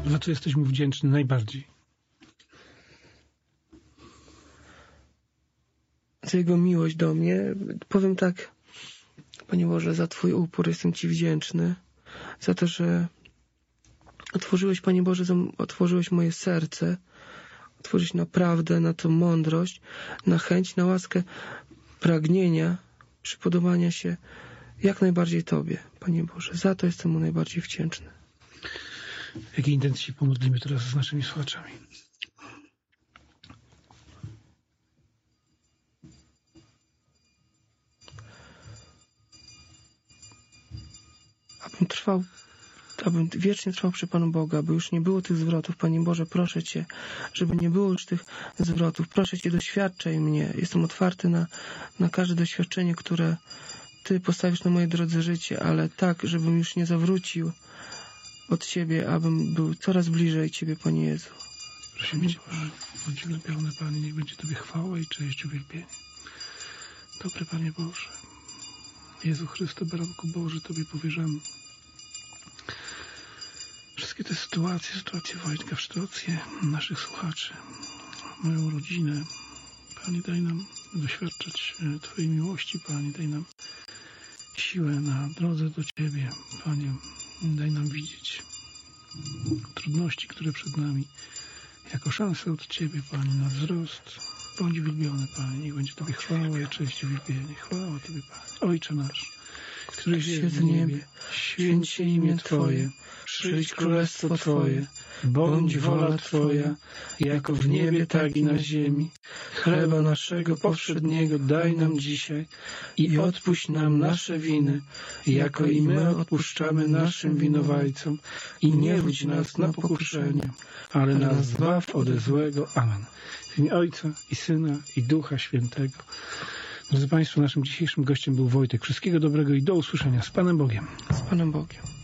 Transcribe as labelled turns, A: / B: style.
A: Za co jesteś mu wdzięczny najbardziej?
B: Za Jego miłość do mnie. Powiem tak, Panie Boże, za Twój upór jestem Ci wdzięczny. Za to, że otworzyłeś, Panie Boże, otworzyłeś moje serce. Otworzyłeś na prawdę, na tą mądrość, na chęć, na łaskę pragnienia, przypodobania się jak najbardziej Tobie, Panie Boże. Za to jestem Mu najbardziej wdzięczny.
A: W jakiej intencji się pomodlimy teraz z naszymi słuchaczami?
B: Abym wiecznie trwał przy Panu Bogu, aby już nie było tych zwrotów. Panie Boże, proszę Cię, żeby nie było już tych zwrotów. Proszę Cię, doświadczaj mnie. Jestem otwarty na każde doświadczenie, które Ty postawisz na mojej drodze życie, ale tak, żebym już nie zawrócił od Ciebie, abym był coraz bliżej Ciebie, Panie Jezu.
A: Prosimy Cię, Boże, bądź ulepiony, Panie, niech będzie Tobie chwała i cześć, uwielbienie. Dobry Panie Boże, Jezu Chryste, Baranku Boży, Tobie powierzamy wszystkie te sytuacje Wojtka, sytuacje naszych słuchaczy, moją rodzinę. Panie, daj nam doświadczać Twojej miłości, Panie, daj nam siłę na drodze do Ciebie, Panie, daj nam widzieć trudności, które przed nami, jako szansę od Ciebie, Panie, na wzrost. Bądź uwielbiony, Panie, niech będzie Tobie chwała i cześć, uwielbienie. Chwała Tobie, Panie. Ojcze nasz, któryś jest w niebie, święć się imię Twoje, przyjdź królestwo Twoje, bądź wola Twoja, jako w niebie, tak i na ziemi. Chleba naszego powszedniego daj nam dzisiaj i odpuść nam nasze winy, jako i my odpuszczamy naszym winowajcom. I nie wódź nas na pokuszenie, ale nas zbaw ode złego. Amen. W imię Ojca i Syna i Ducha Świętego. Drodzy Państwo, naszym dzisiejszym gościem był Wojtek. Wszystkiego dobrego i do usłyszenia. Z Panem Bogiem.
B: Z Panem Bogiem.